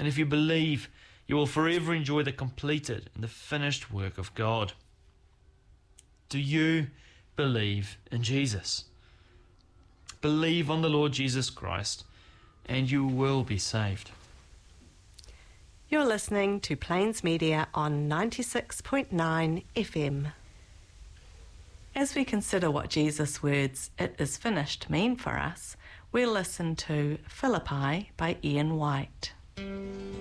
And if you believe, you will forever enjoy the completed and the finished work of God. Do you believe in Jesus? Believe on the Lord Jesus Christ, and you will be saved. You're listening to Plains Media on 96.9 FM. As we consider what Jesus' words, "It is finished," mean for us, we'll listen to Philippi by Ian White.